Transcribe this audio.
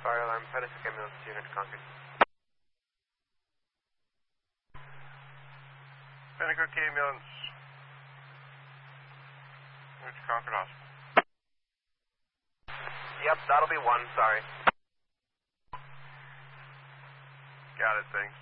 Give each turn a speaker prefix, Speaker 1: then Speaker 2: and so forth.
Speaker 1: Fire alarm, Peninsula ambulance unit to Concord.
Speaker 2: Pennacook ambulance. Unit to Concord Hospital.
Speaker 1: Yep, that'll be one, sorry.
Speaker 2: Got it, thanks.